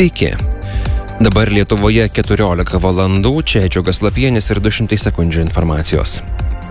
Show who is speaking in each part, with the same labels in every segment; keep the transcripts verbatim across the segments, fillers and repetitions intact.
Speaker 1: Sveiki. Dabar Lietuvoje keturiolika valandų, čia Džiugas Lapienis ir du šimtai sekundžių informacijos.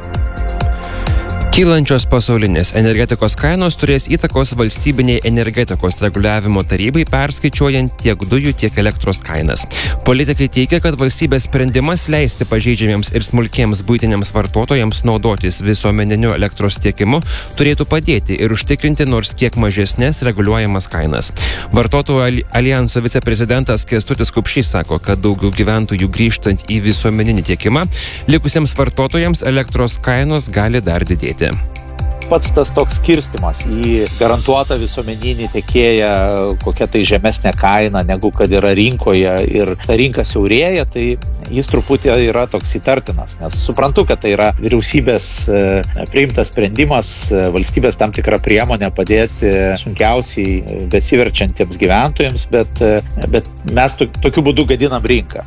Speaker 1: Kylančios pasaulinės energetikos kainos turės įtakos valstybiniai energetikos reguliavimo tarybai, perskaičiuojant tiek dujų, tiek elektros kainas. Politikai teigia, kad valstybės sprendimas leisti pažeidžiamiems ir smulkiems buitiniams vartotojams naudotis visuomeniniu elektros tiekimu turėtų padėti ir užtikrinti nors kiek mažesnės reguliuojamas kainas. Vartotojų alijanso viceprezidentas Kęstutis Kupšys sako, kad daugiau gyventojų grįžtant į visuomeninį tiekimą, likusiems vartotojams elektros kainos gali dar didėti.
Speaker 2: Pats tas toks skirstimas į garantuotą visuomeninį tiekėją, kokia tai žemesnė kaina negu kad yra rinkoje ir ta rinka siaurėja, tai jis truputį yra toks įtartinas, nes suprantu, kad tai yra vyriausybės priimtas sprendimas, valstybės tam tikra priemonė padėti sunkiausiai besiverčiantiems gyventojams, bet, bet mes tokiu būdu gadinam rinką.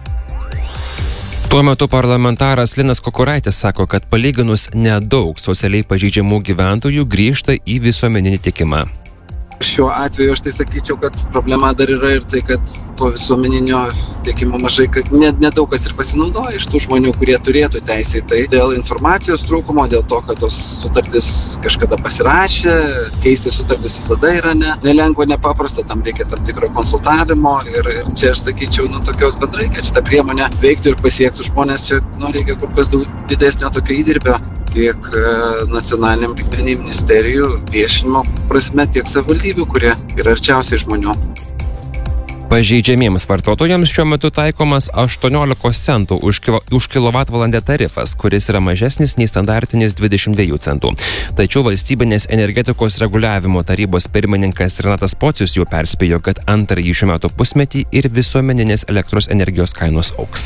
Speaker 1: Tuo metu parlamentaras Linas Kukuraitis sako, kad palyginus nedaug socialiai pažeidžiamų gyventojų grįžta į visuomeninį tiekimą.
Speaker 3: Šiuo atveju aš tai sakyčiau, kad problema dar yra ir tai, kad to visuomeninio tiekimo mažai, kad net nedaug kas ir pasinaudoja iš tų žmonių, kurie turėtų teisę į tai. Dėl informacijos trūkumo, dėl to, kad tos sutartys kažkada pasirašė, keisti sutartys visada yra ne, nelengva, nepaprasta, tam reikia tam tikro konsultavimo ir, ir čia aš sakyčiau, nu tokios bendrai, kad šitą priemonę veiktų ir pasiektų žmonės, čia nu, reikia kur kas daug didesnio tokio įdirbio tiek nacionaliniam lygmenį ministerijų viešinimo prasme, tiek savivaldybių, kurie yra arčiausiai žmonių.
Speaker 1: Pažeidžiamiems vartotojams šiuo metu taikomas aštuoniolika centų už, už kilovatvalandę tarifas, kuris yra mažesnis nei standartinis dvidešimt dva centų. Tačiau valstybinės energetikos reguliavimo tarybos pirmininkas Renatas Pocius jau perspėjo, kad antrąjį šių metų pusmetį ir visuomeninės elektros energijos kainos augs.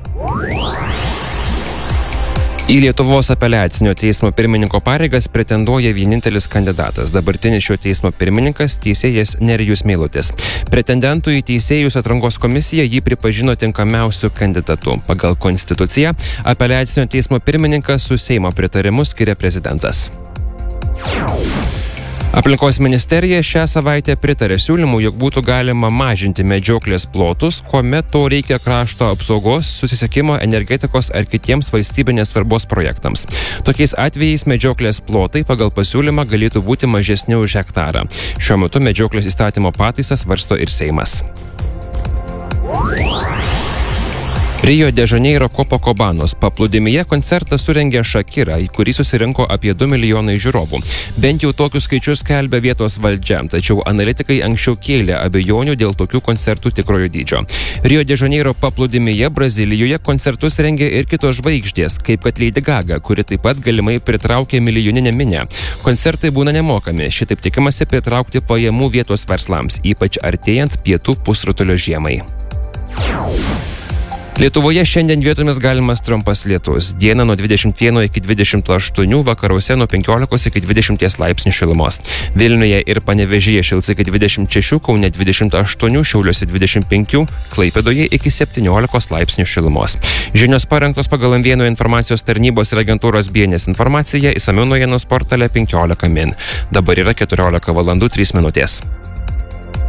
Speaker 1: Į Lietuvos apeliacinio teismo pirmininko pareigas pretenduoja vienintelis kandidatas, dabartinis šio teismo pirmininkas, teisėjas Nerijus Meilutis. Pretendentų į teisėjus atrankos komisija jį pripažino tinkamiausiu kandidatu. Pagal konstituciją apeliacinio teismo pirmininkas su Seimo pritarimu skiria prezidentas. Aplinkos ministerija šią savaitę pritarė siūlymų, jog būtų galima mažinti medžioklės plotus, kuomet to reikia krašto apsaugos, susisiekimo, energetikos ar kitiems valstybinės svarbos projektams. Tokiais atvejais medžioklės plotai pagal pasiūlymą galėtų būti mažesni už hektarą. Šiuo metu medžioklės įstatymo pataisas svarsto ir Seimas. Rio de Janeiro Copacobanos paplūdimyje koncertą surengė Shakira, į kurį susirinko apie du milijonai žiūrovų. Bent jau tokius skaičius skelbia vietos valdžia, tačiau analitikai anksčiau kėlė abejonių dėl tokių koncertų tikrojo dydžio. Rio de Janeiro paplūdimyje Brazilijoje koncertus rengė ir kitos žvaigždės, kaip kad Lady Gaga, kuri taip pat galimai pritraukė milijoninę minią. Koncertai būna nemokami, šitaip tikimasi pritraukti pajamų vietos verslams, ypač artėjant pietų pusrutulio žiemai. Lietuvoje šiandien vietomis galimas trumpas lietus. Dieną nuo dvidešimt vieno iki dvidešimt aštuonių, vakaruose nuo penkiolikos iki dvidešimt laipsnių šilumos. Vilniuje ir Panevėžyje šils iki dvidešimt šešių, Kaune dvidešimt aštuonių, Šiauliuose dvidešimt penkių, Klaipėdoje iki septyniolikos laipsnių šilumos. Žinios parengtos pagal M vienas informacijos tarnybos ir agentūros B N S informaciją, išsamiau naujienos portale penkiolika min. Dabar yra keturiolika valandų trys minutės.